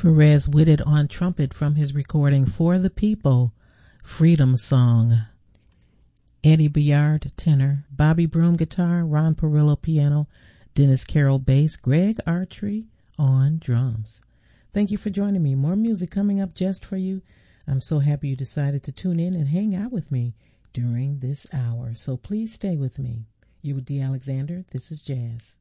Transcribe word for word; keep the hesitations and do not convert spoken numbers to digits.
Perez Whitted on trumpet from his recording For the People, Freedom Song. Eddie Bayard, tenor. Bobby Broom, guitar. Ron Perillo, piano. Dennis Carroll, bass. Greg Artry on drums. Thank you for joining me. More music coming up just for you. I'm so happy you decided to tune in and hang out with me during this hour. So please stay with me. You're with Dee Alexander. This is Jazz.